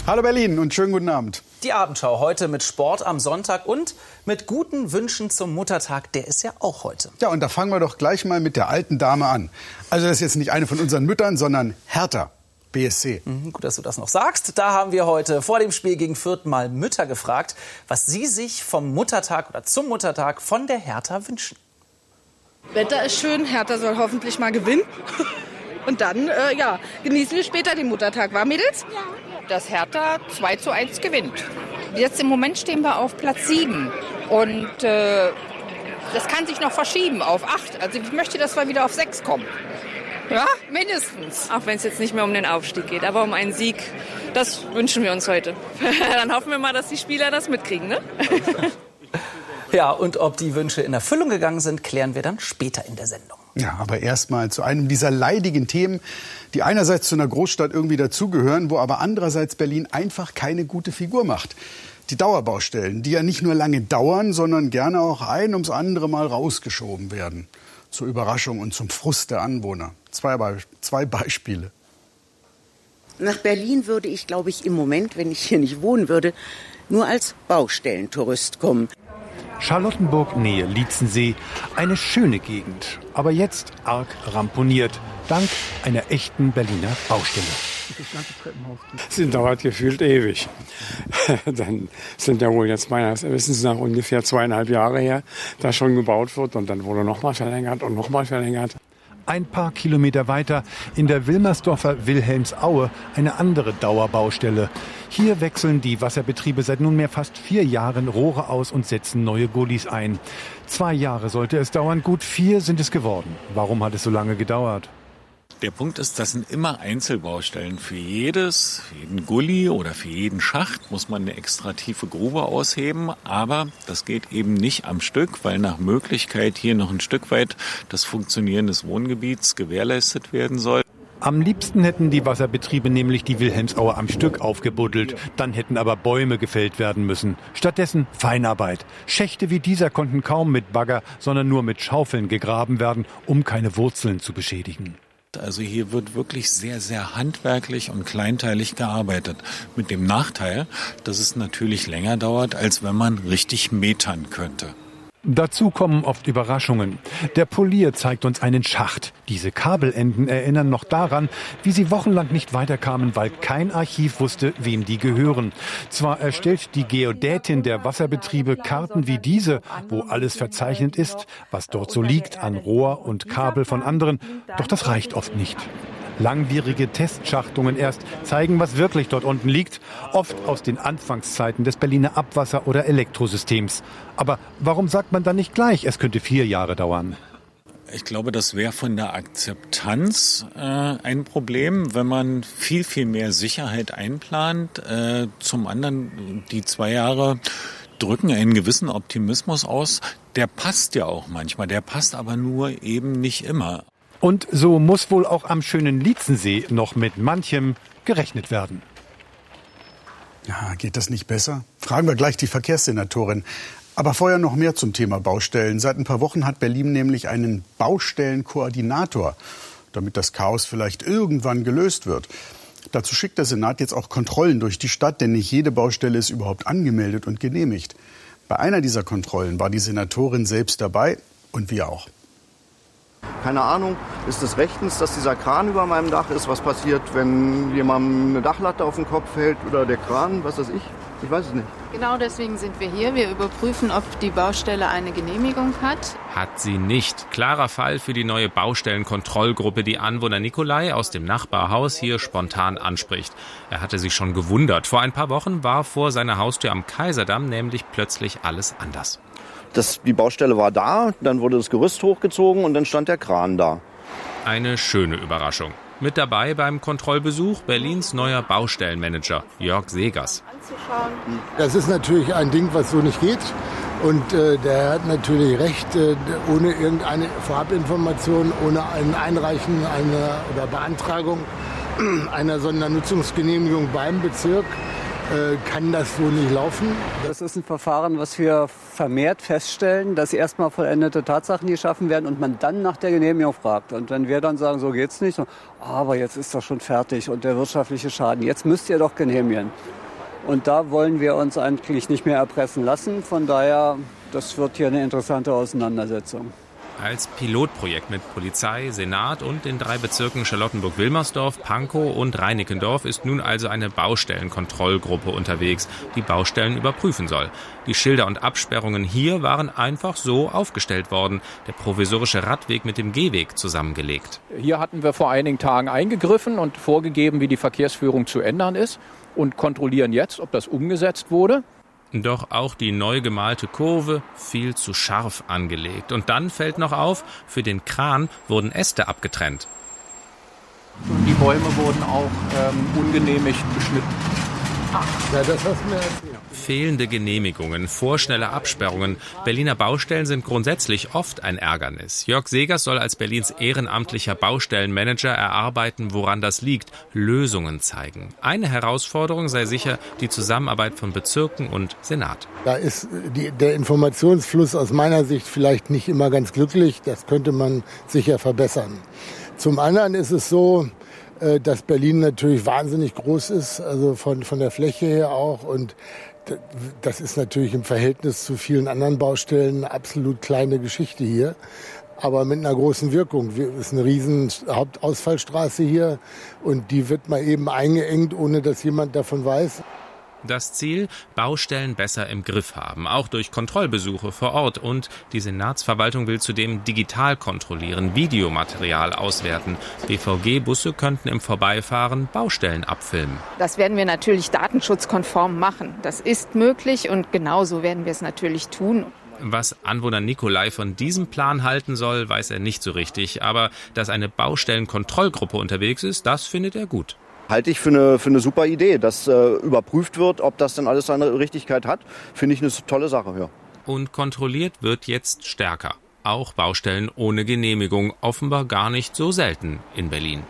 Hallo Berlin und schönen guten Abend. Die Abendschau heute mit Sport am Sonntag und mit guten Wünschen zum Muttertag. Der ist ja auch heute. Ja, und da fangen wir doch gleich mal mit der alten Dame an. Also das ist jetzt nicht eine von unseren Müttern, sondern Hertha BSC. Gut, dass du das noch sagst. Da haben wir heute vor dem Spiel gegen Fürth mal Mütter gefragt, was sie sich vom Muttertag oder zum Muttertag von der Hertha wünschen. Wetter ist schön, Hertha soll hoffentlich mal gewinnen. Und dann, genießen wir später den Muttertag, war Mädels? Ja. Dass Hertha 2:1 gewinnt. Jetzt im Moment stehen wir auf Platz 7 und das kann sich noch verschieben auf 8. Also ich möchte, dass wir wieder auf 6 kommen. Ja, mindestens. Auch wenn es jetzt nicht mehr um den Aufstieg geht, aber um einen Sieg, das wünschen wir uns heute. Dann hoffen wir mal, dass die Spieler das mitkriegen, ne? Ja, und ob die Wünsche in Erfüllung gegangen sind, klären wir dann später in der Sendung. Ja, aber erstmal zu einem dieser leidigen Themen, die einerseits zu einer Großstadt irgendwie dazugehören, wo aber andererseits Berlin einfach keine gute Figur macht. Die Dauerbaustellen, die ja nicht nur lange dauern, sondern gerne auch ein ums andere Mal rausgeschoben werden. Zur Überraschung und zum Frust der Anwohner. Zwei Beispiele. Nach Berlin würde ich, glaube ich, im Moment, wenn ich hier nicht wohnen würde, nur als Baustellentourist kommen. Charlottenburg, Nähe Lietzensee. Eine schöne Gegend, aber jetzt arg ramponiert, dank einer echten Berliner Baustelle. Das dauert gefühlt ewig. Dann sind ja wohl jetzt meines Wissens nach ungefähr 2,5 Jahre her, da schon gebaut wird und dann wurde nochmal verlängert und nochmal verlängert. Ein paar Kilometer weiter in der Wilmersdorfer Wilhelmsaue eine andere Dauerbaustelle. Hier wechseln die Wasserbetriebe seit nunmehr fast 4 Jahren Rohre aus und setzen neue Gullis ein. 2 Jahre sollte es dauern, gut 4 sind es geworden. Warum hat es so lange gedauert? Der Punkt ist, das sind immer Einzelbaustellen. Für jeden Gully oder für jeden Schacht muss man eine extra tiefe Grube ausheben. Aber das geht eben nicht am Stück, weil nach Möglichkeit hier noch ein Stück weit das Funktionieren des Wohngebiets gewährleistet werden soll. Am liebsten hätten die Wasserbetriebe nämlich die Wilhelmsaue am Stück aufgebuddelt. Dann hätten aber Bäume gefällt werden müssen. Stattdessen Feinarbeit. Schächte wie dieser konnten kaum mit Bagger, sondern nur mit Schaufeln gegraben werden, um keine Wurzeln zu beschädigen. Also hier wird wirklich sehr, sehr handwerklich und kleinteilig gearbeitet. Mit dem Nachteil, dass es natürlich länger dauert, als wenn man richtig metern könnte. Dazu kommen oft Überraschungen. Der Polier zeigt uns einen Schacht. Diese Kabelenden erinnern noch daran, wie sie wochenlang nicht weiterkamen, weil kein Archiv wusste, wem die gehören. Zwar erstellt die Geodätin der Wasserbetriebe Karten wie diese, wo alles verzeichnet ist, was dort so liegt an Rohr und Kabel von anderen, doch das reicht oft nicht. Langwierige Testschachtungen erst zeigen, was wirklich dort unten liegt, oft aus den Anfangszeiten des Berliner Abwasser- oder Elektrosystems. Aber warum sagt man dann nicht gleich, es könnte 4 Jahre dauern? Ich glaube, das wäre von der Akzeptanz ein Problem, wenn man viel, viel mehr Sicherheit einplant. Zum anderen, die 2 Jahre drücken einen gewissen Optimismus aus. Der passt ja auch manchmal, der passt aber nur eben nicht immer. Und so muss wohl auch am schönen Lietzensee noch mit manchem gerechnet werden. Ja, geht das nicht besser? Fragen wir gleich die Verkehrssenatorin. Aber vorher noch mehr zum Thema Baustellen. Seit ein paar Wochen hat Berlin nämlich einen Baustellenkoordinator, damit das Chaos vielleicht irgendwann gelöst wird. Dazu schickt der Senat jetzt auch Kontrollen durch die Stadt, denn nicht jede Baustelle ist überhaupt angemeldet und genehmigt. Bei einer dieser Kontrollen war die Senatorin selbst dabei und wir auch. Keine Ahnung, ist es rechtens, dass dieser Kran über meinem Dach ist? Was passiert, wenn jemandem eine Dachlatte auf den Kopf fällt oder der Kran, was weiß ich? Ich weiß es nicht. Genau deswegen sind wir hier. Wir überprüfen, ob die Baustelle eine Genehmigung hat. Hat sie nicht. Klarer Fall für die neue Baustellenkontrollgruppe, die Anwohner Nikolai aus dem Nachbarhaus hier spontan anspricht. Er hatte sich schon gewundert. Vor ein paar Wochen war vor seiner Haustür am Kaiserdamm nämlich plötzlich alles anders. Die Baustelle war da, dann wurde das Gerüst hochgezogen und dann stand der Kran da. Eine schöne Überraschung. Mit dabei beim Kontrollbesuch Berlins neuer Baustellenmanager, Jörg Segers. Das ist natürlich ein Ding, was so nicht geht. Und der hat natürlich recht, ohne irgendeine Vorabinformation, ohne ein Einreichen oder Beantragung einer Sondernutzungsgenehmigung beim Bezirk kann das so nicht laufen. Das ist ein Verfahren, was wir vermehrt feststellen, dass erstmal vollendete Tatsachen geschaffen werden und man dann nach der Genehmigung fragt. Und wenn wir dann sagen, so geht's nicht, aber jetzt ist das schon fertig und der wirtschaftliche Schaden, jetzt müsst ihr doch genehmigen. Und da wollen wir uns eigentlich nicht mehr erpressen lassen. Von daher, das wird hier eine interessante Auseinandersetzung. Als Pilotprojekt mit Polizei, Senat und den 3 Bezirken Charlottenburg-Wilmersdorf, Pankow und Reinickendorf ist nun also eine Baustellenkontrollgruppe unterwegs, die Baustellen überprüfen soll. Die Schilder und Absperrungen hier waren einfach so aufgestellt worden, der provisorische Radweg mit dem Gehweg zusammengelegt. Hier hatten wir vor einigen Tagen eingegriffen und vorgegeben, wie die Verkehrsführung zu ändern ist und kontrollieren jetzt, ob das umgesetzt wurde. Doch auch die neu gemalte Kurve viel zu scharf angelegt. Und dann fällt noch auf, für den Kran wurden Äste abgetrennt. Die Bäume wurden auch ungenehmigt beschnitten. Ja, das hast du mir erzählt. Fehlende Genehmigungen, vorschnelle Absperrungen. Berliner Baustellen sind grundsätzlich oft ein Ärgernis. Jörg Segers soll als Berlins ehrenamtlicher Baustellenmanager erarbeiten, woran das liegt, Lösungen zeigen. Eine Herausforderung sei sicher die Zusammenarbeit von Bezirken und Senat. Da ist der Informationsfluss aus meiner Sicht vielleicht nicht immer ganz glücklich. Das könnte man sicher verbessern. Zum anderen ist es so, dass Berlin natürlich wahnsinnig groß ist, also von der Fläche her auch. Und das ist natürlich im Verhältnis zu vielen anderen Baustellen eine absolut kleine Geschichte hier, aber mit einer großen Wirkung. Es ist eine riesen Hauptausfallstraße hier und die wird mal eben eingeengt, ohne dass jemand davon weiß. Das Ziel, Baustellen besser im Griff haben, auch durch Kontrollbesuche vor Ort. Und die Senatsverwaltung will zudem digital kontrollieren, Videomaterial auswerten. BVG-Busse könnten im Vorbeifahren Baustellen abfilmen. Das werden wir natürlich datenschutzkonform machen. Das ist möglich und genauso werden wir es natürlich tun. Was Anwohner Nikolai von diesem Plan halten soll, weiß er nicht so richtig. Aber dass eine Baustellenkontrollgruppe unterwegs ist, das findet er gut. Halte ich für eine super Idee, dass überprüft wird, ob das denn alles seine Richtigkeit hat. Finde ich eine tolle Sache, ja. Und kontrolliert wird jetzt stärker. Auch Baustellen ohne Genehmigung, offenbar gar nicht so selten in Berlin.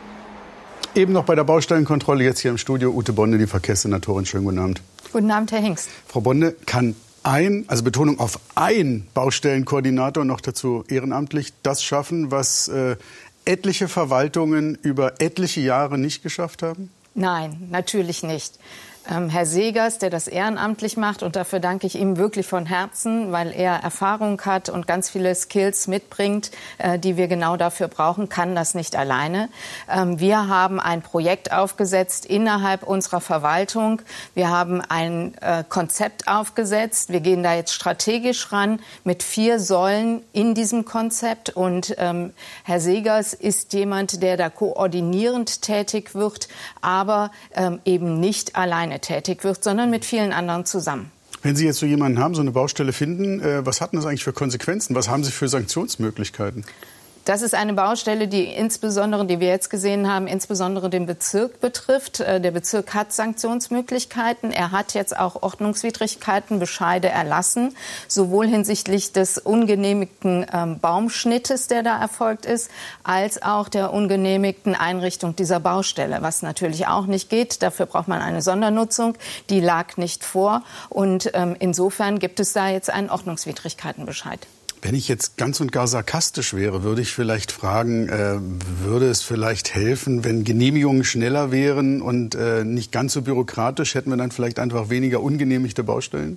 Eben noch bei der Baustellenkontrolle, jetzt hier im Studio Ute Bonde, die Verkehrssenatorin. Schönen guten Abend. Guten Abend, Herr Hingst. Frau Bonde, kann also Betonung auf ein Baustellenkoordinator, noch dazu ehrenamtlich, das schaffen, was etliche Verwaltungen über etliche Jahre nicht geschafft haben? Nein, natürlich nicht. Herr Segers, der das ehrenamtlich macht, und dafür danke ich ihm wirklich von Herzen, weil er Erfahrung hat und ganz viele Skills mitbringt, die wir genau dafür brauchen, kann das nicht alleine. Wir haben ein Projekt aufgesetzt innerhalb unserer Verwaltung. Wir haben ein Konzept aufgesetzt. Wir gehen da jetzt strategisch ran mit 4 Säulen in diesem Konzept. Und Herr Segers ist jemand, der da koordinierend tätig wird, aber eben nicht alleine tätig wird, sondern mit vielen anderen zusammen. Wenn Sie jetzt so jemanden haben, so eine Baustelle finden, was hat denn das eigentlich für Konsequenzen? Was haben Sie für Sanktionsmöglichkeiten? Das ist eine Baustelle, die wir jetzt gesehen haben, insbesondere den Bezirk betrifft. Der Bezirk hat Sanktionsmöglichkeiten. Er hat jetzt auch Ordnungswidrigkeiten, Bescheide erlassen, sowohl hinsichtlich des ungenehmigten Baumschnittes, der da erfolgt ist, als auch der ungenehmigten Einrichtung dieser Baustelle, was natürlich auch nicht geht. Dafür braucht man eine Sondernutzung. Die lag nicht vor. Und insofern gibt es da jetzt einen Ordnungswidrigkeitenbescheid. Wenn ich jetzt ganz und gar sarkastisch wäre, würde ich vielleicht fragen, würde es vielleicht helfen, wenn Genehmigungen schneller wären und nicht ganz so bürokratisch, hätten wir dann vielleicht einfach weniger ungenehmigte Baustellen?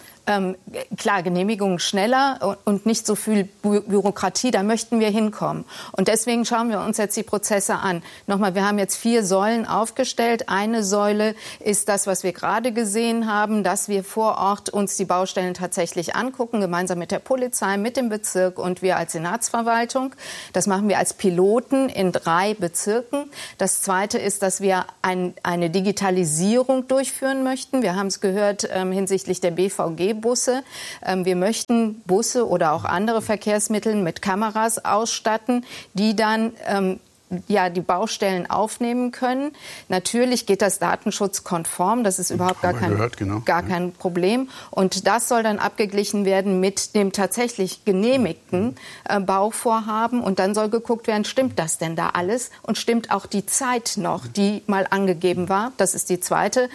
Klar, Genehmigungen schneller und nicht so viel Bürokratie, da möchten wir hinkommen. Und deswegen schauen wir uns jetzt die Prozesse an. Nochmal, wir haben jetzt 4 Säulen aufgestellt. Eine Säule ist das, was wir gerade gesehen haben, dass wir vor Ort uns die Baustellen tatsächlich angucken, gemeinsam mit der Polizei, mit dem Bezirk und wir als Senatsverwaltung. Das machen wir als Piloten in 3 Bezirken. Das Zweite ist, dass wir eine Digitalisierung durchführen möchten. Wir haben es gehört hinsichtlich der BVG-Busse. Wir möchten Busse oder auch andere Verkehrsmittel mit Kameras ausstatten, die dann die Baustellen aufnehmen können. Natürlich geht das datenschutzkonform, das ist überhaupt gar kein Problem. Und das soll dann abgeglichen werden mit dem tatsächlich genehmigten Bauvorhaben. Und dann soll geguckt werden, stimmt das denn da alles? Und stimmt auch die Zeit noch, die mal angegeben war? Das ist das zweite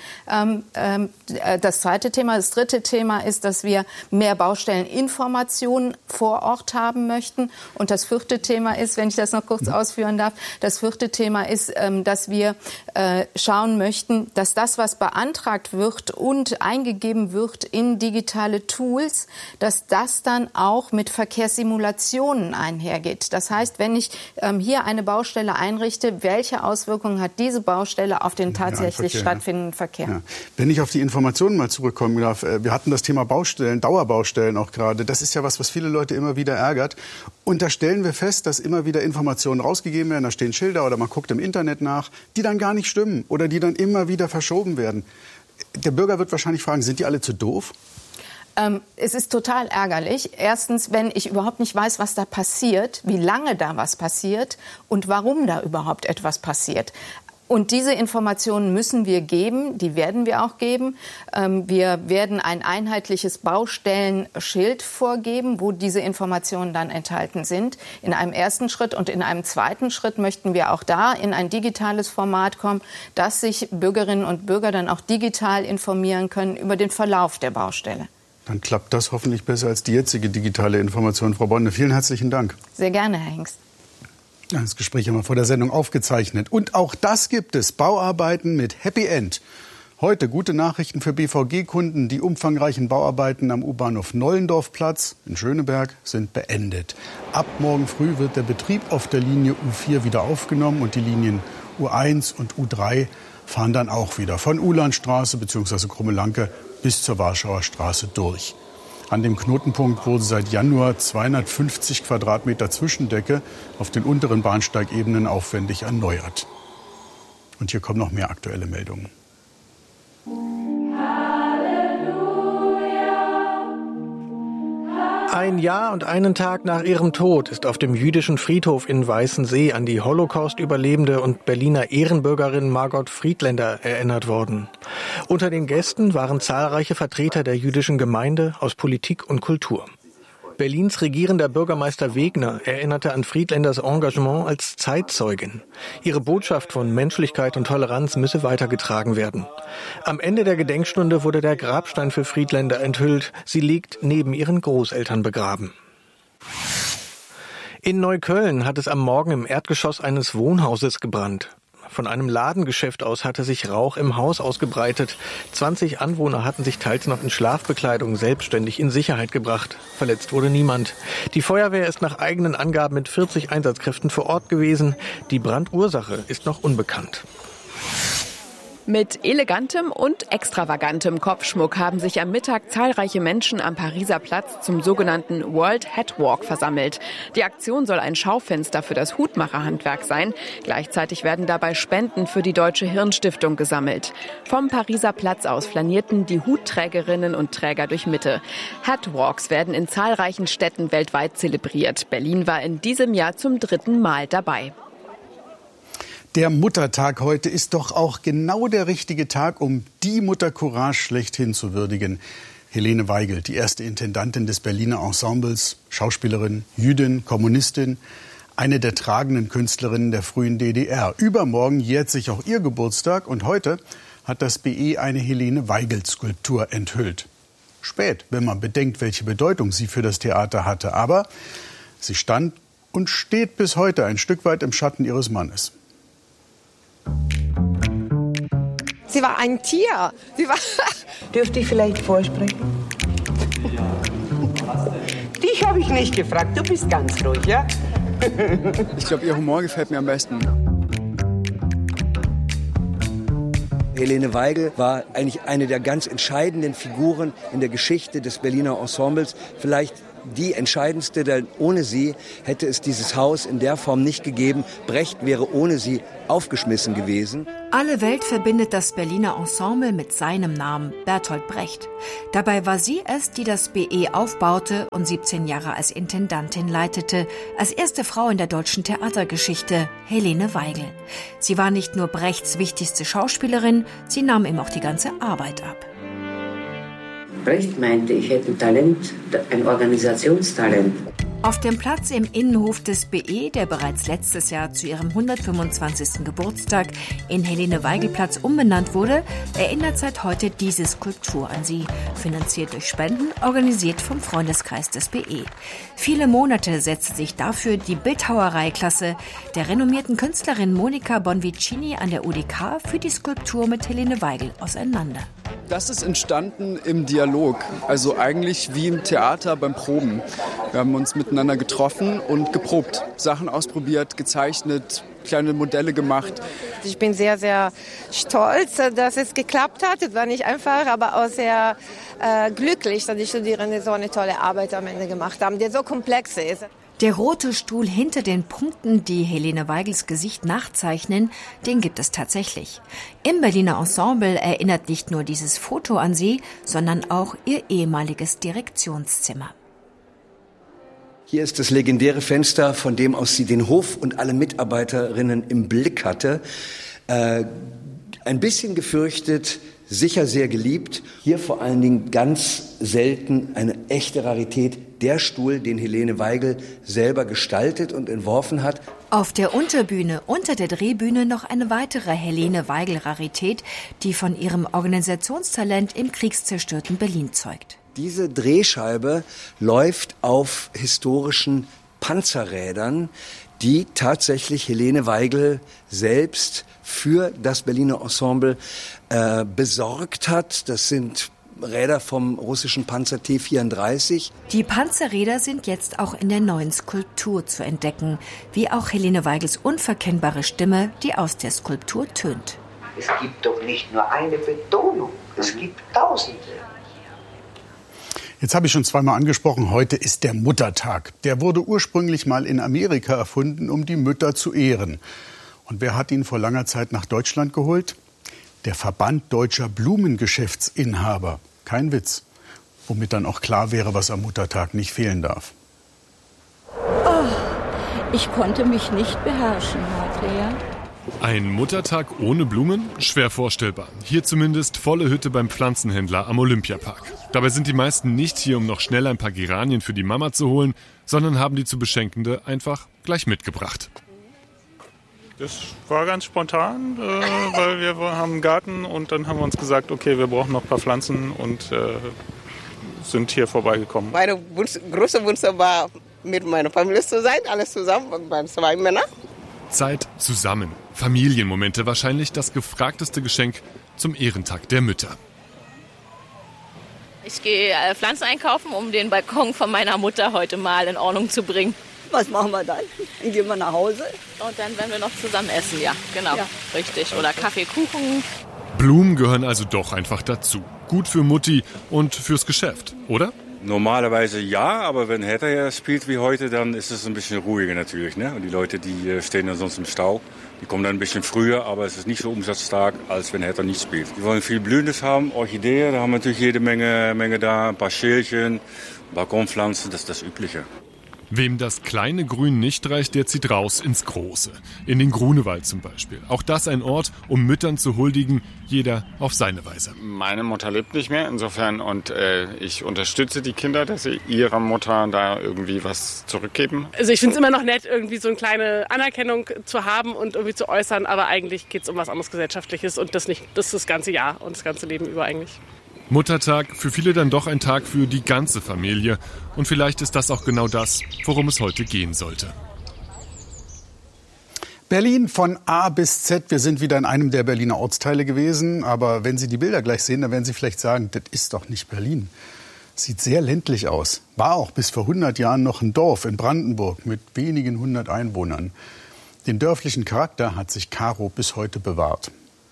Thema. Das dritte Thema ist, dass wir mehr Baustelleninformationen vor Ort haben möchten. Und das vierte Thema ist, wenn ich das noch kurz ausführen darf, Das 4. Thema ist, dass wir schauen möchten, dass das, was beantragt wird und eingegeben wird in digitale Tools, dass das dann auch mit Verkehrssimulationen einhergeht. Das heißt, wenn ich hier eine Baustelle einrichte, welche Auswirkungen hat diese Baustelle auf den tatsächlich stattfindenden Verkehr? Ja. Wenn ich auf die Informationen mal zurückkommen darf, wir hatten das Thema Baustellen, Dauerbaustellen auch gerade. Das ist ja was viele Leute immer wieder ärgert. Und da stellen wir fest, dass immer wieder Informationen rausgegeben werden, da stehen Schilder oder man guckt im Internet nach, die dann gar nicht stimmen oder die dann immer wieder verschoben werden. Der Bürger wird wahrscheinlich fragen, sind die alle zu doof? Es ist total ärgerlich. Erstens, wenn ich überhaupt nicht weiß, was da passiert, wie lange da was passiert und warum da überhaupt etwas passiert. Und diese Informationen müssen wir geben, die werden wir auch geben. Wir werden ein einheitliches Baustellenschild vorgeben, wo diese Informationen dann enthalten sind. In einem ersten Schritt und in einem zweiten Schritt möchten wir auch da in ein digitales Format kommen, dass sich Bürgerinnen und Bürger dann auch digital informieren können über den Verlauf der Baustelle. Dann klappt das hoffentlich besser als die jetzige digitale Information. Frau Bonde, vielen herzlichen Dank. Sehr gerne, Herr Hengst. Das Gespräch haben wir vor der Sendung aufgezeichnet. Und auch das gibt es. Bauarbeiten mit Happy End. Heute gute Nachrichten für BVG-Kunden. Die umfangreichen Bauarbeiten am U-Bahnhof Nollendorfplatz in Schöneberg sind beendet. Ab morgen früh wird der Betrieb auf der Linie U4 wieder aufgenommen und die Linien U1 und U3 fahren dann auch wieder von Uhlandstraße bzw. Krummelanke bis zur Warschauer Straße durch. An dem Knotenpunkt wurde seit Januar 250 Quadratmeter Zwischendecke auf den unteren Bahnsteigebenen aufwendig erneuert. Und hier kommen noch mehr aktuelle Meldungen. Ein Jahr und einen Tag nach ihrem Tod ist auf dem jüdischen Friedhof in Weißensee an die Holocaust-Überlebende und Berliner Ehrenbürgerin Margot Friedländer erinnert worden. Unter den Gästen waren zahlreiche Vertreter der jüdischen Gemeinde aus Politik und Kultur. Berlins regierender Bürgermeister Wegner erinnerte an Friedländers Engagement als Zeitzeugin. Ihre Botschaft von Menschlichkeit und Toleranz müsse weitergetragen werden. Am Ende der Gedenkstunde wurde der Grabstein für Friedländer enthüllt. Sie liegt neben ihren Großeltern begraben. In Neukölln hat es am Morgen im Erdgeschoss eines Wohnhauses gebrannt. Von einem Ladengeschäft aus hatte sich Rauch im Haus ausgebreitet. 20 Anwohner hatten sich teils noch in Schlafbekleidung selbstständig in Sicherheit gebracht. Verletzt wurde niemand. Die Feuerwehr ist nach eigenen Angaben mit 40 Einsatzkräften vor Ort gewesen. Die Brandursache ist noch unbekannt. Mit elegantem und extravagantem Kopfschmuck haben sich am Mittag zahlreiche Menschen am Pariser Platz zum sogenannten World Hat Walk versammelt. Die Aktion soll ein Schaufenster für das Hutmacherhandwerk sein. Gleichzeitig werden dabei Spenden für die Deutsche Hirnstiftung gesammelt. Vom Pariser Platz aus flanierten die Hutträgerinnen und Träger durch Mitte. Hat Walks werden in zahlreichen Städten weltweit zelebriert. Berlin war in diesem Jahr zum 3. Mal dabei. Der Muttertag heute ist doch auch genau der richtige Tag, um die Muttercourage schlechthin zu würdigen. Helene Weigel, die erste Intendantin des Berliner Ensembles, Schauspielerin, Jüdin, Kommunistin, eine der tragenden Künstlerinnen der frühen DDR. Übermorgen jährt sich auch ihr Geburtstag und heute hat das BE eine Helene Weigel-Skulptur enthüllt. Spät, wenn man bedenkt, welche Bedeutung sie für das Theater hatte. Aber sie stand und steht bis heute ein Stück weit im Schatten ihres Mannes. Sie war ein Tier. Dürfte ich vielleicht vorsprechen? Dich habe ich nicht gefragt. Du bist ganz ruhig, ja? Ich glaube, ihr Humor gefällt mir am besten. Helene Weigel war eigentlich eine der ganz entscheidenden Figuren in der Geschichte des Berliner Ensembles. Vielleicht die entscheidendste, denn ohne sie hätte es dieses Haus in der Form nicht gegeben. Brecht wäre ohne sie aufgeschmissen gewesen. Alle Welt verbindet das Berliner Ensemble mit seinem Namen, Bertolt Brecht. Dabei war sie es, die das BE aufbaute und 17 Jahre als Intendantin leitete, als erste Frau in der deutschen Theatergeschichte, Helene Weigel. Sie war nicht nur Brechts wichtigste Schauspielerin, sie nahm ihm auch die ganze Arbeit ab. Brecht meinte, ich hätte Talent, ein Organisationstalent. Auf dem Platz im Innenhof des BE, der bereits letztes Jahr zu ihrem 125. Geburtstag in Helene-Weigel-Platz umbenannt wurde, erinnert seit heute diese Skulptur an sie. Finanziert durch Spenden, organisiert vom Freundeskreis des BE. Viele Monate setzte sich dafür die Bildhauerei-Klasse der renommierten Künstlerin Monica Bonvicini an der UDK für die Skulptur mit Helene Weigel auseinander. Das ist entstanden im Dialog, also eigentlich wie im Theater beim Proben. Wir haben uns miteinander getroffen und geprobt, Sachen ausprobiert, gezeichnet, kleine Modelle gemacht. Ich bin sehr, sehr stolz, dass es geklappt hat. Es war nicht einfach, aber auch sehr glücklich, dass die Studierenden so eine tolle Arbeit am Ende gemacht haben, die so komplex ist. Der rote Stuhl hinter den Punkten, die Helene Weigels Gesicht nachzeichnen, den gibt es tatsächlich. Im Berliner Ensemble erinnert nicht nur dieses Foto an sie, sondern auch ihr ehemaliges Direktionszimmer. Hier ist das legendäre Fenster, von dem aus sie den Hof und alle Mitarbeiterinnen im Blick hatte. Ein bisschen gefürchtet, sicher sehr geliebt. Hier vor allen Dingen ganz selten eine echte Rarität. Der Stuhl, den Helene Weigel selber gestaltet und entworfen hat. Auf der Unterbühne, unter der Drehbühne, noch eine weitere Helene Weigel-Rarität, die von ihrem Organisationstalent im kriegszerstörten Berlin zeugt. Diese Drehscheibe läuft auf historischen Panzerrädern, die tatsächlich Helene Weigel selbst für das Berliner Ensemble besorgt hat. Das sind Räder vom russischen Panzer T-34. Die Panzerräder sind jetzt auch in der neuen Skulptur zu entdecken, wie auch Helene Weigels unverkennbare Stimme, die aus der Skulptur tönt. Es gibt doch nicht nur eine Betonung, es gibt Tausende. Jetzt habe ich schon zweimal angesprochen, heute ist der Muttertag. Der wurde ursprünglich mal in Amerika erfunden, um die Mütter zu ehren. Und wer hat ihn vor langer Zeit nach Deutschland geholt? Der Verband Deutscher Blumengeschäftsinhaber. Kein Witz. Womit dann auch klar wäre, was am Muttertag nicht fehlen darf. Oh, ich konnte mich nicht beherrschen heute, ja. Ein Muttertag ohne Blumen? Schwer vorstellbar. Hier zumindest volle Hütte beim Pflanzenhändler am Olympiapark. Dabei sind die meisten nicht hier, um noch schnell ein paar Geranien für die Mama zu holen, sondern haben die zu Beschenkende einfach gleich mitgebracht. Das war ganz spontan, weil wir haben einen Garten und dann haben wir uns gesagt, okay, wir brauchen noch ein paar Pflanzen und sind hier vorbeigekommen. Meine große Wunsch war, mit meiner Familie zu sein, alles zusammen, bei 2 Männern. Zeit zusammen. Familienmomente, wahrscheinlich das gefragteste Geschenk zum Ehrentag der Mütter. Ich gehe Pflanzen einkaufen, um den Balkon von meiner Mutter heute mal in Ordnung zu bringen. Was machen wir dann? Dann gehen wir nach Hause. Und dann werden wir noch zusammen essen, ja, genau, ja. Richtig. Oder Kaffee, Kuchen. Blumen gehören also doch einfach dazu. Gut für Mutti und fürs Geschäft, oder? Normalerweise ja, aber wenn Hertha ja spielt wie heute, dann ist es ein bisschen ruhiger natürlich. Ne? Und die Leute, die stehen dann sonst im Stau, die kommen dann ein bisschen früher, aber es ist nicht so umsatzstark, als wenn Hertha nicht spielt. Die wollen viel Blühendes haben, Orchideen, da haben wir natürlich jede Menge da, ein paar Schälchen, Balkonpflanzen, das ist das Übliche. Wem das kleine Grün nicht reicht, der zieht raus ins Große. In den Grunewald zum Beispiel. Auch das ein Ort, um Müttern zu huldigen, jeder auf seine Weise. Meine Mutter lebt nicht mehr, insofern, und ich unterstütze die Kinder, dass sie ihrer Mutter da irgendwie was zurückgeben. Also ich finde es immer noch nett, irgendwie so eine kleine Anerkennung zu haben und irgendwie zu äußern, aber eigentlich geht es um was anderes Gesellschaftliches und das ganze Jahr und das ganze Leben über eigentlich. Muttertag, für viele dann doch ein Tag für die ganze Familie. Und vielleicht ist das auch genau das, worum es heute gehen sollte. Berlin von A bis Z. Wir sind wieder in einem der Berliner Ortsteile gewesen. Aber wenn Sie die Bilder gleich sehen, dann werden Sie vielleicht sagen, das ist doch nicht Berlin. Sieht sehr ländlich aus. War auch bis vor 100 Jahren noch ein Dorf in Brandenburg mit wenigen 100 Einwohnern. Den dörflichen Charakter hat sich Karo bis heute bewahrt.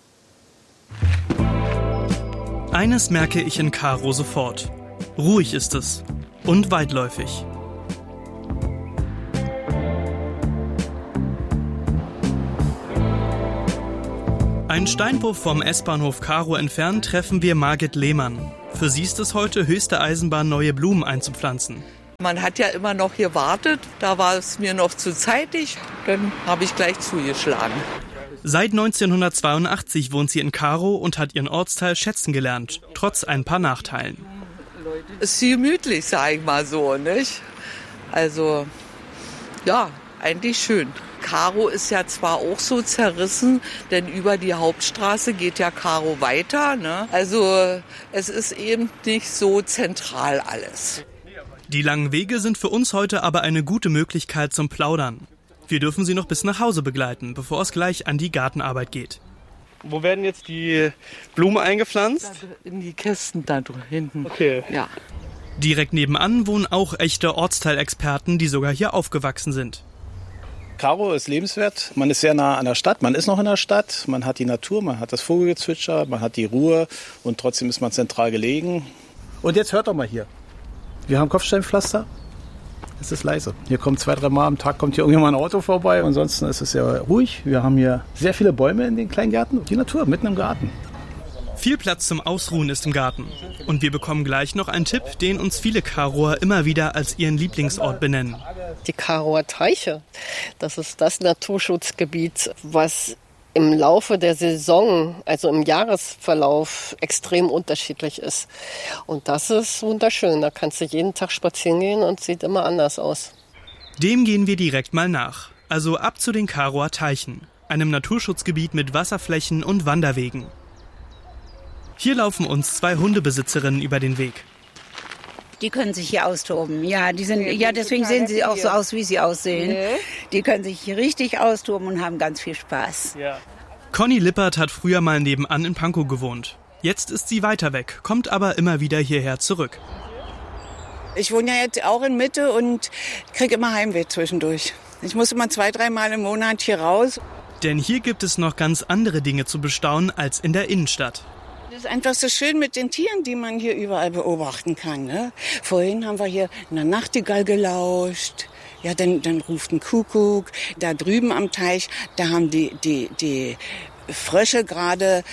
Eines merke ich in Karo sofort. Ruhig ist es und weitläufig. Einen Steinwurf vom S-Bahnhof Karo entfernt treffen wir Margit Lehmann. Für sie ist es heute höchste Eisenbahn, neue Blumen einzupflanzen. Man hat ja immer noch gewartet, da war es mir noch zu zeitig, dann habe ich gleich zugeschlagen. Seit 1982 wohnt sie in Karo und hat ihren Ortsteil schätzen gelernt, trotz ein paar Nachteilen. Es ist gemütlich, sag ich mal so, nicht? Also ja, eigentlich schön. Karo ist ja zwar auch so zerrissen, denn über die Hauptstraße geht ja Karo weiter, ne? Also es ist eben nicht so zentral alles. Die langen Wege sind für uns heute aber eine gute Möglichkeit zum Plaudern. Wir dürfen Sie noch bis nach Hause begleiten, bevor es gleich an die Gartenarbeit geht. Wo werden jetzt die Blumen eingepflanzt? In die Kästen da hinten. Okay. Ja. Direkt nebenan wohnen auch echte Ortsteilexperten, die sogar hier aufgewachsen sind. Karo ist lebenswert. Man ist sehr nah an der Stadt. Man ist noch in der Stadt. Man hat die Natur, man hat das Vogelgezwitscher, man hat die Ruhe und trotzdem ist man zentral gelegen. Und jetzt hört doch mal hier. Wir haben Kopfsteinpflaster. Es ist leise. Hier kommt 2-3 Mal am Tag kommt hier irgendjemand ein Auto vorbei. Ansonsten ist es sehr ruhig. Wir haben hier sehr viele Bäume in den kleinen Gärten. Die Natur mitten im Garten. Viel Platz zum Ausruhen ist im Garten. Und wir bekommen gleich noch einen Tipp, den uns viele Karoer immer wieder als ihren Lieblingsort benennen. Die Karoer Teiche, das ist das Naturschutzgebiet, was im Laufe der Saison, also im Jahresverlauf, extrem unterschiedlich ist. Und das ist wunderschön. Da kannst du jeden Tag spazieren gehen und sieht immer anders aus. Dem gehen wir direkt mal nach. Also ab zu den Karoer Teichen, einem Naturschutzgebiet mit Wasserflächen und Wanderwegen. Hier laufen uns 2 Hundebesitzerinnen über den Weg. Die können sich hier austoben. Ja, deswegen sehen sie auch so aus, wie sie aussehen. Die können sich hier richtig austoben und haben ganz viel Spaß. Ja. Conny Lippert hat früher mal nebenan in Pankow gewohnt. Jetzt ist sie weiter weg, kommt aber immer wieder hierher zurück. Ich wohne ja jetzt auch in Mitte und kriege immer Heimweh zwischendurch. Ich muss immer 2-3 Mal im Monat hier raus. Denn hier gibt es noch ganz andere Dinge zu bestaunen als in der Innenstadt. Es ist einfach so schön mit den Tieren, die man hier überall beobachten kann. Ne? Vorhin haben wir hier einer Nachtigall gelauscht. Ja, dann ruft ein Kuckuck. Da drüben am Teich, da haben die Frösche gerade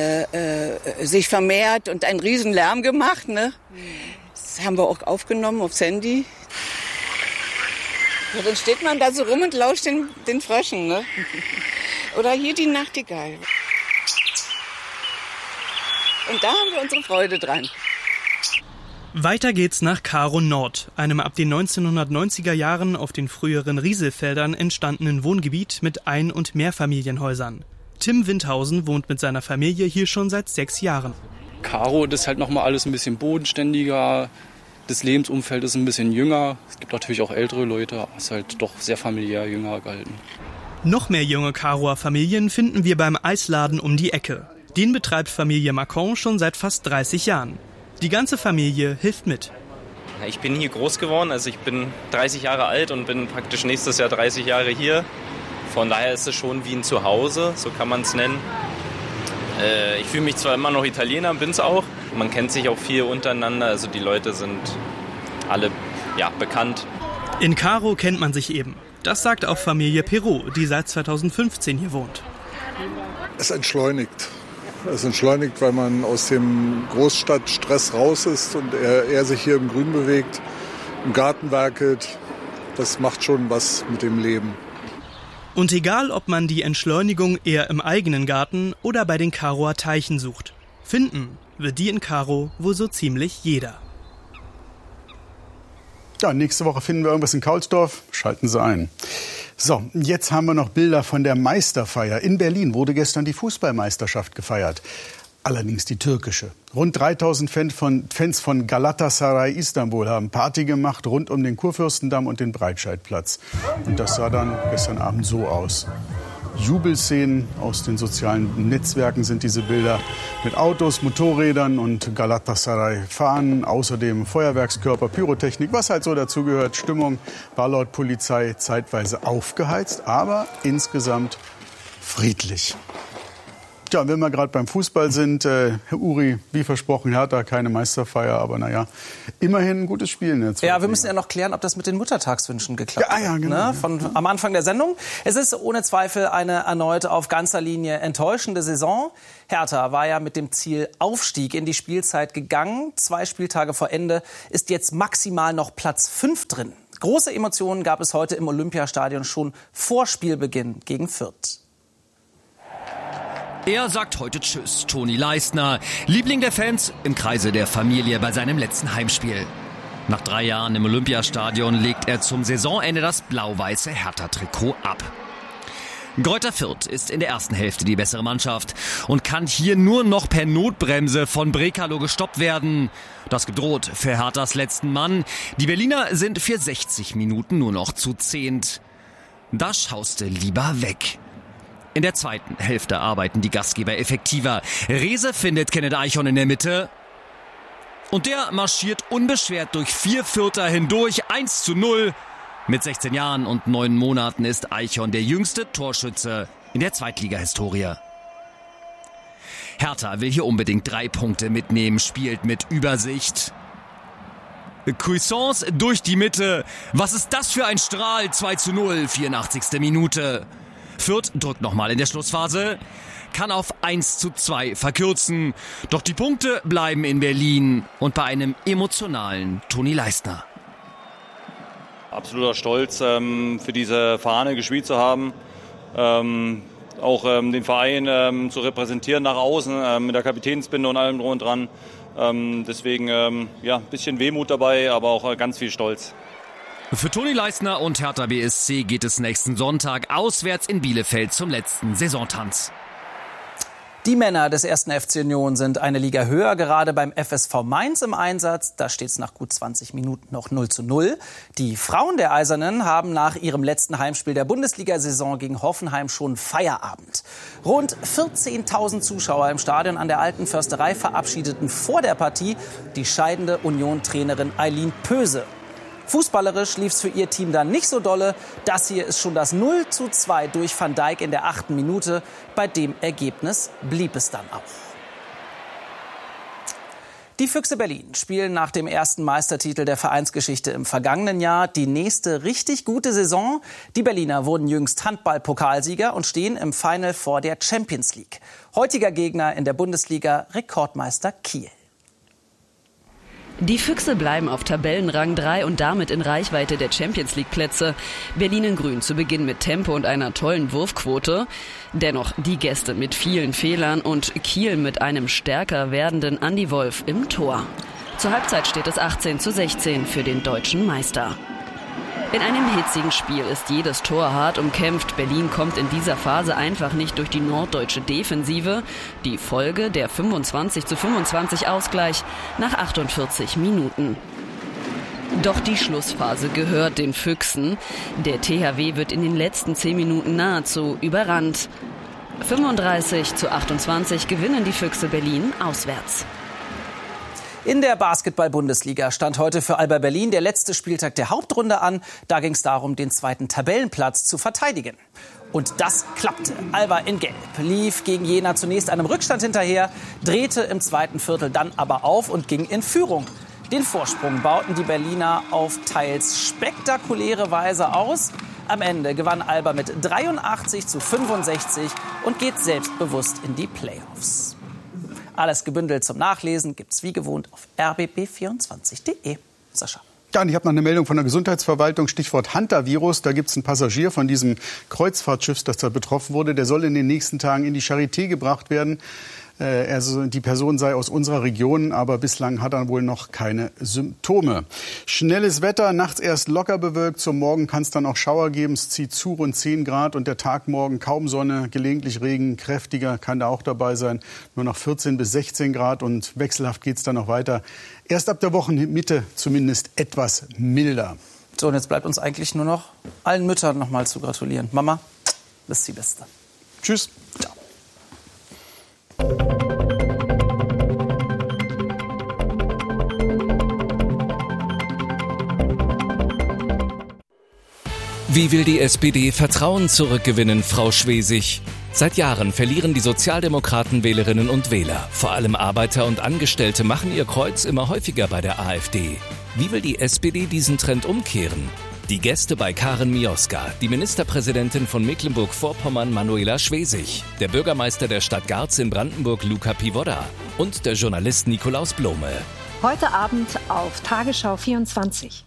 sich vermehrt und einen riesen Lärm gemacht. Ne? Das haben wir auch aufgenommen aufs Handy. Ja, dann steht man da so rum und lauscht den Fröschen. Ne? Oder hier die Nachtigall. Und da haben wir unsere Freude dran. Weiter geht's nach Karo Nord, einem ab den 1990er Jahren auf den früheren Rieselfeldern entstandenen Wohngebiet mit Ein- und Mehrfamilienhäusern. Tim Windhausen wohnt mit seiner Familie hier schon seit 6 Jahren. Karo, das ist halt nochmal alles ein bisschen bodenständiger. Das Lebensumfeld ist ein bisschen jünger. Es gibt natürlich auch ältere Leute, aber es ist halt doch sehr familiär jünger gehalten. Noch mehr junge Karoer Familien finden wir beim Eisladen um die Ecke. Den betreibt Familie Macron schon seit fast 30 Jahren. Die ganze Familie hilft mit. Ich bin hier groß geworden, also ich bin 30 Jahre alt und bin praktisch nächstes Jahr 30 Jahre hier. Von daher ist es schon wie ein Zuhause, so kann man es nennen. Ich fühle mich zwar immer noch Italiener, bin es auch. Man kennt sich auch viel untereinander, also die Leute sind alle bekannt. In Karo kennt man sich eben. Das sagt auch Familie Perrault, die seit 2015 hier wohnt. Es entschleunigt. Es entschleunigt, weil man aus dem Großstadtstress raus ist und er sich hier im Grün bewegt, im Garten werkelt. Das macht schon was mit dem Leben. Und egal, ob man die Entschleunigung eher im eigenen Garten oder bei den Karoer Teichen sucht, finden wird die in Karo wohl so ziemlich jeder. Ja, nächste Woche finden wir irgendwas in Kaulsdorf. Schalten Sie ein. So, jetzt haben wir noch Bilder von der Meisterfeier. In Berlin wurde gestern die Fußballmeisterschaft gefeiert. Allerdings die türkische. Rund 3000 Fans von Galatasaray Istanbul haben Party gemacht rund um den Kurfürstendamm und den Breitscheidplatz. Und das sah dann gestern Abend so aus. Jubelszenen aus den sozialen Netzwerken sind diese Bilder mit Autos, Motorrädern und Galatasaray-Fahnen. Außerdem Feuerwerkskörper, Pyrotechnik, was halt so dazugehört. Stimmung war laut Polizei zeitweise aufgeheizt, aber insgesamt friedlich. Ja, wenn wir gerade beim Fußball sind, Herr Uri, wie versprochen, Hertha keine Meisterfeier, aber naja, immerhin ein gutes Spiel in der zweiten Ja, wir müssen ja noch klären, ob das mit den Muttertagswünschen geklappt hat. Ja, genau. Ne? Am Anfang der Sendung. Es ist ohne Zweifel eine erneut auf ganzer Linie enttäuschende Saison. Hertha war ja mit dem Ziel Aufstieg in die Spielzeit gegangen. 2 Spieltage vor Ende ist jetzt maximal noch Platz 5 drin. Große Emotionen gab es heute im Olympiastadion schon vor Spielbeginn gegen Fürth. Er sagt heute Tschüss, Toni Leistner, Liebling der Fans im Kreise der Familie bei seinem letzten Heimspiel. Nach 3 Jahren im Olympiastadion legt er zum Saisonende das blau-weiße Hertha-Trikot ab. Greuther Fürth ist in der ersten Hälfte die bessere Mannschaft und kann hier nur noch per Notbremse von Brekalo gestoppt werden. Das gedroht für Herthas letzten Mann. Die Berliner sind für 60 Minuten nur noch zu 10. Da schauste lieber weg. In der zweiten Hälfte arbeiten die Gastgeber effektiver. Rehse findet Kenneth Eichhorn in der Mitte. Und der marschiert unbeschwert durch 4 Fürther hindurch, 1:0. Mit 16 Jahren und 9 Monaten ist Eichhorn der jüngste Torschütze in der Zweitliga-Historie. Hertha will hier unbedingt 3 Punkte mitnehmen, spielt mit Übersicht. Cuisance durch die Mitte. Was ist das für ein Strahl? 2:0, 84. Minute. Fürth drückt nochmal in der Schlussphase, kann auf 1:2 verkürzen. Doch die Punkte bleiben in Berlin und bei einem emotionalen Toni Leistner. Absoluter Stolz, für diese Fahne gespielt zu haben. Auch den Verein zu repräsentieren nach außen, mit der Kapitänsbinde und allem drum und dran. Deswegen ein bisschen Wehmut dabei, aber auch ganz viel Stolz. Für Toni Leistner und Hertha BSC geht es nächsten Sonntag auswärts in Bielefeld zum letzten Saisontanz. Die Männer des 1. FC Union sind eine Liga höher, gerade beim FSV Mainz im Einsatz. Da steht es nach gut 20 Minuten noch 0:0. Die Frauen der Eisernen haben nach ihrem letzten Heimspiel der Bundesliga-Saison gegen Hoffenheim schon Feierabend. Rund 14.000 Zuschauer im Stadion an der Alten Försterei verabschiedeten vor der Partie die scheidende Union-Trainerin Eileen Pöse. Fußballerisch lief es für ihr Team dann nicht so dolle. Das hier ist schon das 0:2 durch Van Dijk in der 8. Minute. Bei dem Ergebnis blieb es dann auch. Die Füchse Berlin spielen nach dem ersten Meistertitel der Vereinsgeschichte im vergangenen Jahr die nächste richtig gute Saison. Die Berliner wurden jüngst Handball-Pokalsieger und stehen im Final Four der Champions League. Heutiger Gegner in der Bundesliga, Rekordmeister Kiel. Die Füchse bleiben auf Tabellenrang 3 und damit in Reichweite der Champions-League-Plätze. Berlin in Grün zu Beginn mit Tempo und einer tollen Wurfquote. Dennoch die Gäste mit vielen Fehlern und Kiel mit einem stärker werdenden Andi Wolf im Tor. Zur Halbzeit steht es 18:16 für den deutschen Meister. In einem hitzigen Spiel ist jedes Tor hart umkämpft. Berlin kommt in dieser Phase einfach nicht durch die norddeutsche Defensive. Die Folge der 25:25 Ausgleich nach 48 Minuten. Doch die Schlussphase gehört den Füchsen. Der THW wird in den letzten 10 Minuten nahezu überrannt. 35:28 gewinnen die Füchse Berlin auswärts. In der Basketball-Bundesliga stand heute für Alba Berlin der letzte Spieltag der Hauptrunde an. Da ging es darum, den 2. Tabellenplatz zu verteidigen. Und das klappte. Alba in Gelb lief gegen Jena zunächst einem Rückstand hinterher, drehte im 2. Viertel dann aber auf und ging in Führung. Den Vorsprung bauten die Berliner auf teils spektakuläre Weise aus. Am Ende gewann Alba mit 83:65 und geht selbstbewusst in die Playoffs. Alles gebündelt zum Nachlesen gibt's wie gewohnt auf rbb24.de. Sascha. Ja, und ich habe noch eine Meldung von der Gesundheitsverwaltung, Stichwort Hantavirus. Da gibt es einen Passagier von diesem Kreuzfahrtschiff, das da betroffen wurde. Der soll in den nächsten Tagen in die Charité gebracht werden. Die Person sei aus unserer Region, aber bislang hat er wohl noch keine Symptome. Schnelles Wetter, nachts erst locker bewölkt, zum Morgen kann es dann auch Schauer geben. Es zieht zu, rund 10 Grad und der Tag morgen kaum Sonne, gelegentlich Regen, kräftiger kann da auch dabei sein. Nur noch 14 bis 16 Grad und wechselhaft geht es dann noch weiter. Erst ab der Wochenmitte zumindest etwas milder. So, und jetzt bleibt uns eigentlich nur noch allen Müttern noch mal zu gratulieren. Mama, bist die Beste. Tschüss. Ciao. Wie will die SPD Vertrauen zurückgewinnen, Frau Schwesig? Seit Jahren verlieren die Sozialdemokraten Wählerinnen und Wähler. Vor allem Arbeiter und Angestellte machen ihr Kreuz immer häufiger bei der AfD. Wie will die SPD diesen Trend umkehren? Die Gäste bei Karen Mioska, die Ministerpräsidentin von Mecklenburg-Vorpommern Manuela Schwesig, der Bürgermeister der Stadt Garz in Brandenburg Luca Pivoda und der Journalist Nikolaus Blome. Heute Abend auf Tagesschau 24.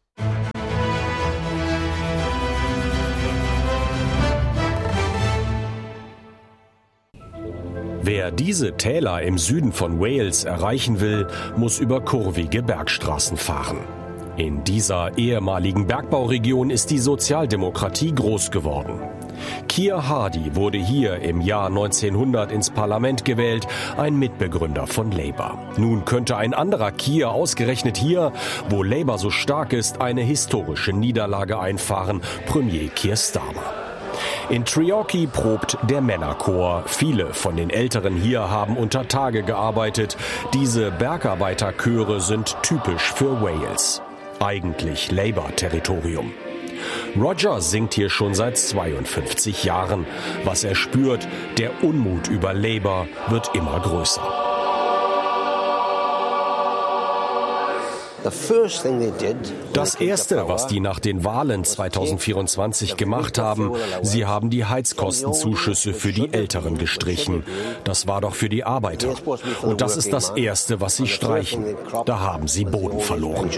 Wer diese Täler im Süden von Wales erreichen will, muss über kurvige Bergstraßen fahren. In dieser ehemaligen Bergbauregion ist die Sozialdemokratie groß geworden. Keir Hardie wurde hier im Jahr 1900 ins Parlament gewählt, ein Mitbegründer von Labour. Nun könnte ein anderer Keir ausgerechnet hier, wo Labour so stark ist, eine historische Niederlage einfahren, Premier Keir Starmer. In Treorchy probt der Männerchor. Viele von den Älteren hier haben unter Tage gearbeitet. Diese Bergarbeiterchöre sind typisch für Wales. Eigentlich Labour-Territorium. Roger singt hier schon seit 52 Jahren. Was er spürt, der Unmut über Labour wird immer größer. Das Erste, was die nach den Wahlen 2024 gemacht haben, sie haben die Heizkostenzuschüsse für die Älteren gestrichen. Das war doch für die Arbeiter. Und das ist das Erste, was sie streichen. Da haben sie Boden verloren.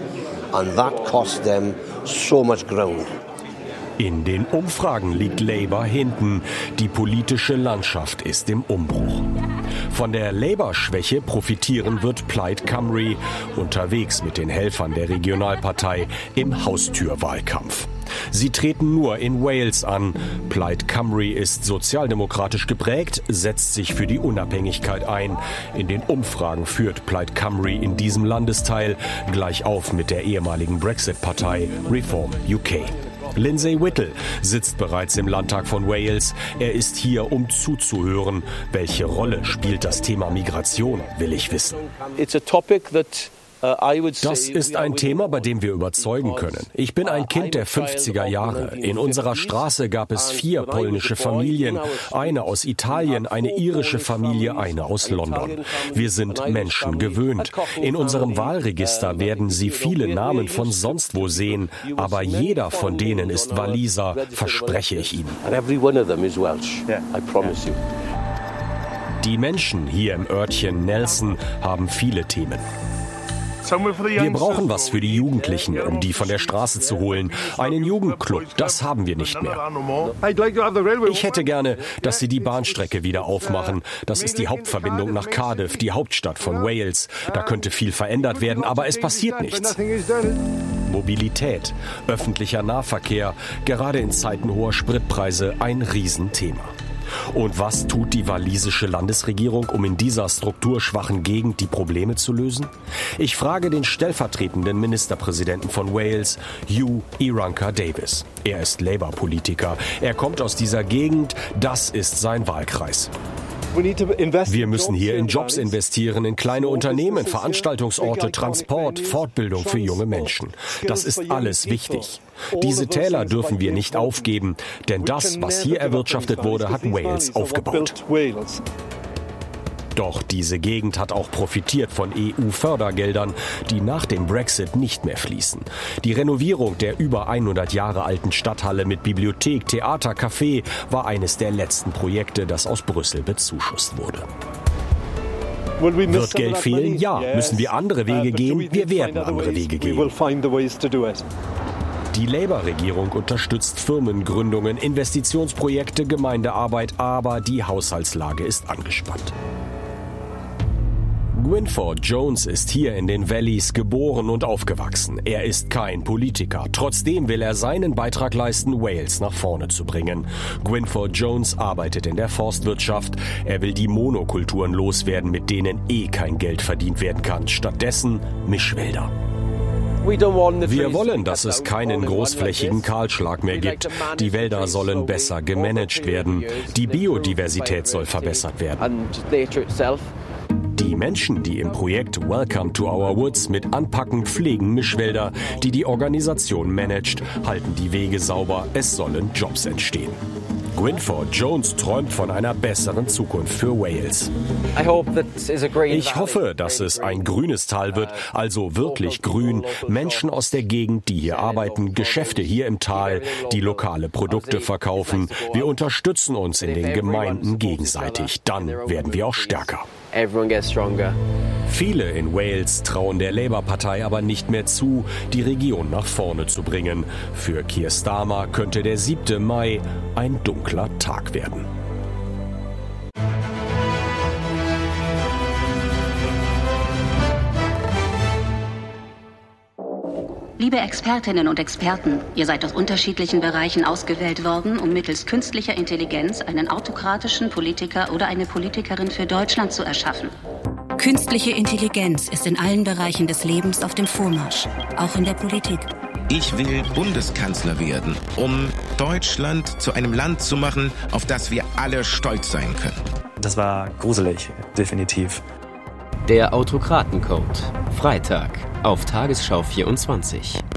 In den Umfragen liegt Labour hinten. Die politische Landschaft ist im Umbruch. Von der Labour-Schwäche profitieren wird Plaid Cymru, unterwegs mit den Helfern der Regionalpartei im Haustürwahlkampf. Sie treten nur in Wales an. Plaid Cymru ist sozialdemokratisch geprägt, setzt sich für die Unabhängigkeit ein. In den Umfragen führt Plaid Cymru in diesem Landesteil gleich auf mit der ehemaligen Brexit-Partei Reform UK. Lindsay Whittle sitzt bereits im Landtag von Wales. Er ist hier, um zuzuhören. Welche Rolle spielt das Thema Migration, will ich wissen. Das ist ein Thema, bei dem wir überzeugen können. Ich bin ein Kind der 50er Jahre. In unserer Straße gab es 4 polnische Familien, eine aus Italien, eine irische Familie, eine aus London. Wir sind Menschen gewöhnt. In unserem Wahlregister werden Sie viele Namen von sonst wo sehen, aber jeder von denen ist Waliser, verspreche ich Ihnen. Die Menschen hier im Örtchen Nelson haben viele Themen. Wir brauchen was für die Jugendlichen, um die von der Straße zu holen. Einen Jugendclub, das haben wir nicht mehr. Ich hätte gerne, dass sie die Bahnstrecke wieder aufmachen. Das ist die Hauptverbindung nach Cardiff, die Hauptstadt von Wales. Da könnte viel verändert werden, aber es passiert nichts. Mobilität, öffentlicher Nahverkehr, gerade in Zeiten hoher Spritpreise ein Riesenthema. Und was tut die walisische Landesregierung, um in dieser strukturschwachen Gegend die Probleme zu lösen? Ich frage den stellvertretenden Ministerpräsidenten von Wales, Hugh Iranka Davis. Er ist Labour-Politiker. Er kommt aus dieser Gegend. Das ist sein Wahlkreis. Wir müssen hier in Jobs investieren, in kleine Unternehmen, Veranstaltungsorte, Transport, Fortbildung für junge Menschen. Das ist alles wichtig. Diese Täler dürfen wir nicht aufgeben, denn das, was hier erwirtschaftet wurde, hat Wales aufgebaut. Doch diese Gegend hat auch profitiert von EU-Fördergeldern, die nach dem Brexit nicht mehr fließen. Die Renovierung der über 100 Jahre alten Stadthalle mit Bibliothek, Theater, Café war eines der letzten Projekte, das aus Brüssel bezuschusst wurde. Wird Geld fehlen? Ja. Müssen wir andere Wege gehen? Wir werden andere Wege gehen. Die Labour-Regierung unterstützt Firmengründungen, Investitionsprojekte, Gemeindearbeit, aber die Haushaltslage ist angespannt. Gwynfor Jones ist hier in den Valleys geboren und aufgewachsen. Er ist kein Politiker. Trotzdem will er seinen Beitrag leisten, Wales nach vorne zu bringen. Gwynfor Jones arbeitet in der Forstwirtschaft. Er will die Monokulturen loswerden, mit denen kein Geld verdient werden kann. Stattdessen Mischwälder. Wir wollen, dass es keinen großflächigen Kahlschlag mehr gibt. Die Wälder sollen besser gemanagt werden. Die Biodiversität soll verbessert werden. Die Menschen, die im Projekt Welcome to Our Woods mit anpacken, pflegen Mischwälder, die die Organisation managt, halten die Wege sauber, es sollen Jobs entstehen. Gwynfor Jones träumt von einer besseren Zukunft für Wales. Ich hoffe, dass es ein grünes Tal wird, also wirklich grün. Menschen aus der Gegend, die hier arbeiten, Geschäfte hier im Tal, die lokale Produkte verkaufen. Wir unterstützen uns in den Gemeinden gegenseitig. Dann werden wir auch stärker. Viele in Wales trauen der Labour-Partei aber nicht mehr zu, die Region nach vorne zu bringen. Für Keir Starmer könnte der 7. Mai ein dunkler Tag werden. Liebe Expertinnen und Experten, ihr seid aus unterschiedlichen Bereichen ausgewählt worden, um mittels künstlicher Intelligenz einen autokratischen Politiker oder eine Politikerin für Deutschland zu erschaffen. Künstliche Intelligenz ist in allen Bereichen des Lebens auf dem Vormarsch, auch in der Politik. Ich will Bundeskanzler werden, um Deutschland zu einem Land zu machen, auf das wir alle stolz sein können. Das war gruselig, definitiv. Der Autokratencode. Freitag auf Tagesschau 24.